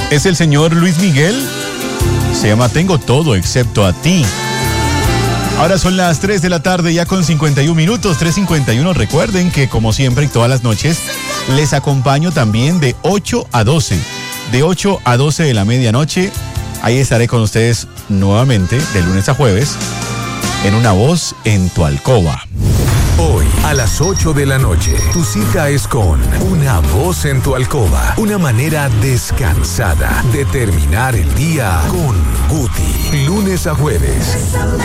Es el señor Luis Miguel. Se llama Tengo todo excepto a ti. Ahora son las 3 de la tarde ya con 51 minutos, 3:51. Recuerden que como siempre y todas las noches les acompaño también de 8 a 12. De 8 a 12 de la medianoche. Ahí estaré con ustedes nuevamente de lunes a jueves en Una Voz en tu Alcoba. Hoy, a las 8 de la noche, tu cita es con Una Voz en tu Alcoba. Una manera descansada de terminar el día con Guti. Lunes a jueves.